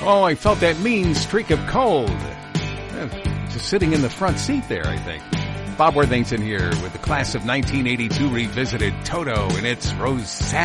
Oh, I felt that mean streak of cold. Just sitting in the front seat there, I think. Bob Worthington here with the class of 1982 revisited Toto and its Rosanna.